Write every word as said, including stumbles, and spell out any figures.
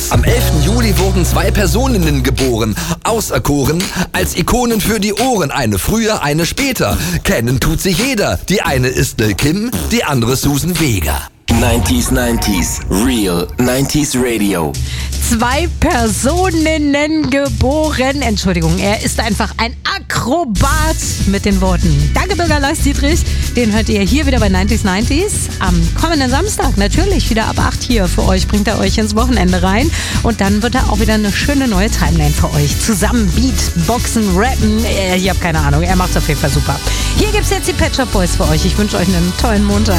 Am elften Juli wurden zwei Personinnen geboren, auserkoren als Ikonen für die Ohren. Eine früher, eine später. Kennen tut sich jeder. Die eine ist Lil Kim, die andere Susan Vega. neunziger neunzig Real neunziger Radio. Zwei Personinnen geboren. Entschuldigung, er ist einfach ein Akrobat mit den Worten. Danke, Bürger Lars Dietrich. Den hört ihr hier wieder bei neunzig neunzig am kommenden Samstag. Natürlich wieder ab acht hier für euch. Bringt er euch ins Wochenende rein. Und dann wird er auch wieder eine schöne neue Timeline für euch. Zusammen Beat, Boxen, Rappen. Ich habe keine Ahnung. Er macht es auf jeden Fall super. Hier gibt es jetzt die Pet Shop Boys für euch. Ich wünsche euch einen tollen Montag.